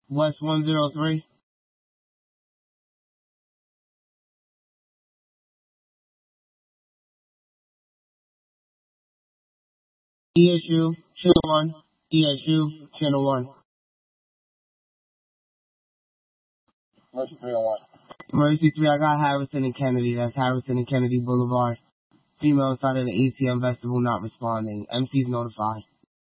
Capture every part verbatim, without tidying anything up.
West one zero three. E S U, Channel one. E S U, Channel one. Mercy three oh one. Mercy three, I got Harrison and Kennedy. That's Harrison and Kennedy Boulevard. Female inside of the A T M vestibule not responding. M C's notified.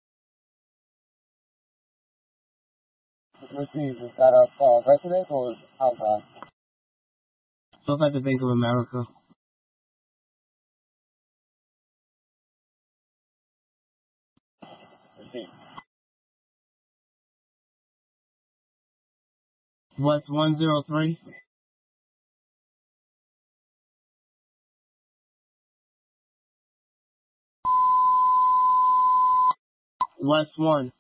Mercy, is that a uh, residence or outside? So at the Bank of America. Receive. West one zero three. West one.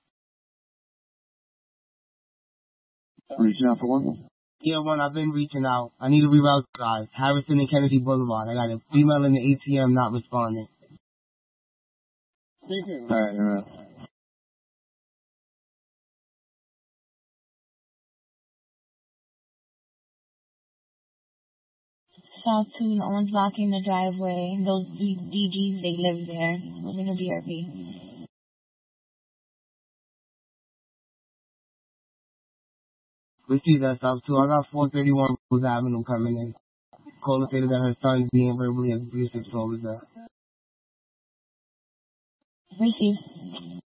Reaching out for one? Yeah, one, I've been reaching out. I need to reroute you guys. Harrison and Kennedy Boulevard. I got a female in the A T M not responding. Speaking. Alright, you're out. South two, no one's blocking the driveway. Those D Gs, they live there. Live in a B R B. Receive that South two. I got four thirty-one Rose Avenue coming in. Caller stated that her son's being verbally abusive towards her. Receive.